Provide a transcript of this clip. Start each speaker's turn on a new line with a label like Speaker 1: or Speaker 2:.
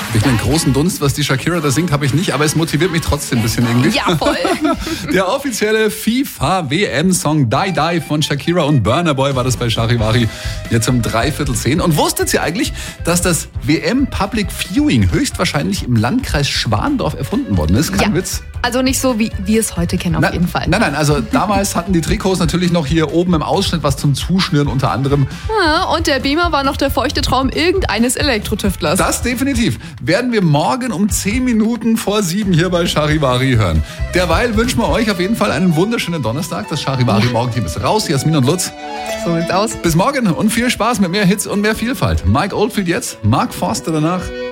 Speaker 1: Durch den großen Dunst, was die Shakira da singt, habe ich nicht, aber es motiviert mich trotzdem ein bisschen irgendwie.
Speaker 2: Ja, voll.
Speaker 1: Der offizielle FIFA-WM-Song Die Die von Shakira und Burna Boy war das bei Charivari jetzt um 9:45. Und wusstet ihr eigentlich, dass das WM Public Viewing höchstwahrscheinlich im Landkreis Schwandorf erfunden worden ist? Kein Witz.
Speaker 2: Also nicht so, wie wir es heute kennen, auf jeden Fall.
Speaker 1: Nein, also damals hatten die Trikots natürlich noch hier oben im Ausschnitt was zum Zuschnüren unter anderem.
Speaker 2: Ja, und der Beamer war noch der feuchte Traum irgendeines Elektrotüftlers.
Speaker 1: Das definitiv. Werden wir morgen um 10 Minuten vor 7 hier bei Charivari hören. Derweil wünschen wir euch auf jeden Fall einen wunderschönen Donnerstag. Das Charivari-Morgenteam ist raus. Jasmin und Lutz.
Speaker 2: So sieht's aus.
Speaker 1: Bis morgen und viel Spaß mit mehr Hits und mehr Vielfalt. Mike Oldfield jetzt, Mark Forster danach.